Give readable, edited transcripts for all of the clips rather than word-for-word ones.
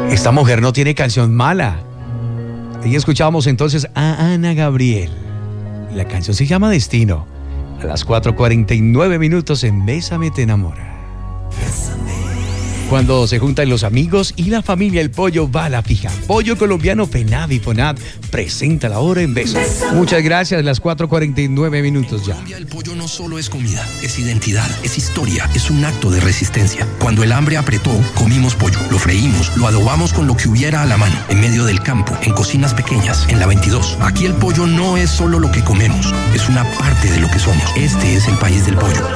Esta mujer no tiene canción mala. Y escuchábamos entonces a Ana Gabriel. La canción se llama Destino. A las 4:49 minutos en Bésame te enamora. Cuando se juntan los amigos y la familia, el pollo va a la fija. Pollo colombiano Penad y Fonad presenta la hora en Besos. Muchas gracias, las 4:49 minutos ya. En Colombia el pollo no solo es comida, es identidad, es historia, es un acto de resistencia. Cuando el hambre apretó, comimos pollo, lo freímos, lo adobamos con lo que hubiera a la mano, en medio del campo, en cocinas pequeñas, en la 22. Aquí el pollo no es solo lo que comemos, es una parte de lo que somos. Este es el país del pollo.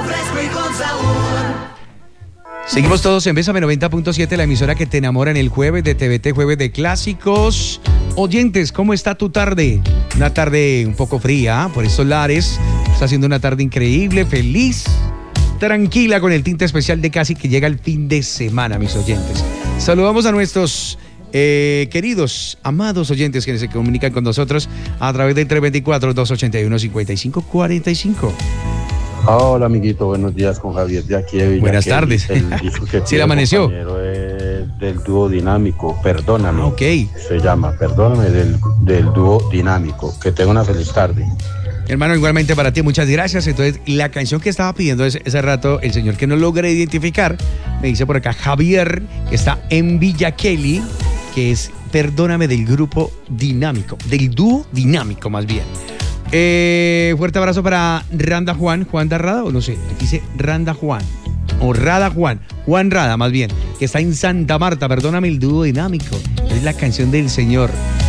Seguimos todos en Bésame 90.7, la emisora que te enamora en el jueves de TVT, jueves de clásicos. Oyentes, ¿cómo está tu tarde? Una tarde un poco fría por estos lares. Está siendo una tarde increíble, feliz, tranquila, con el tinte especial de casi que llega el fin de semana, mis oyentes. Saludamos a nuestros queridos, amados oyentes que se comunican con nosotros a través del 324-281-5545. Hola, amiguito, buenos días, con Javier de aquí de Villa. Buenas tardes. ¿Sí le amaneció? Del dúo dinámico, Perdóname. Ok. Se llama Perdóname del dúo dinámico. Que tenga una feliz tarde. Hermano, igualmente para ti, muchas gracias. Entonces, la canción que estaba pidiendo ese rato, el señor que no logra identificar, me dice por acá Javier, que está en Villa Kelly, que es Perdóname del grupo Dinámico, del dúo Dinámico más bien. Fuerte abrazo para Randa Juan da Rada, o no sé, aquí dice Randa Juan, o Rada Juan Rada más bien, que está en Santa Marta. Perdóname el dúo dinámico, es la canción del señor.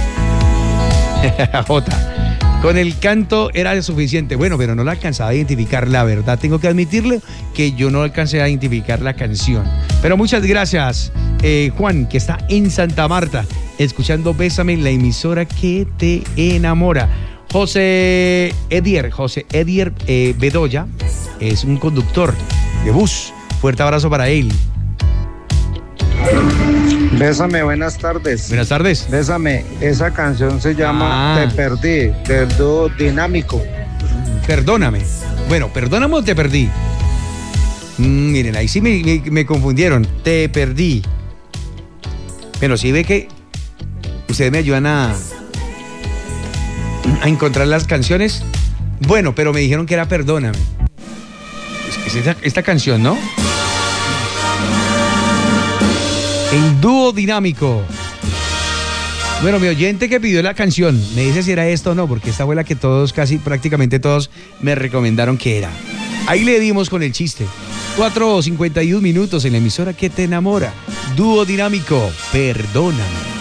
Jota, con el canto era suficiente, bueno, pero no la alcanzaba a identificar, la verdad, tengo que admitirle que yo no alcancé a identificar la canción, pero muchas gracias, Juan, que está en Santa Marta, escuchando Bésame, la emisora que te enamora. José Edier Bedoya es un conductor de bus. Fuerte abrazo para él. Bésame, buenas tardes. Buenas tardes. Bésame, esa canción se llama Te Perdí, del dúo Dinámico. Perdóname. Bueno, perdóname o Te Perdí. Miren, ahí sí me confundieron. Te Perdí. Pero sí ve que ustedes me ayudan a encontrar las canciones. Bueno, pero me dijeron que era Perdóname. Es esta canción, ¿no? El dúo dinámico. Bueno, mi oyente que pidió la canción me dice si era esto o no, porque esta fue la que todos, casi prácticamente todos, me recomendaron que era. Ahí le dimos con el chiste. 4:51 minutos en la emisora que te enamora. Dúo dinámico, Perdóname.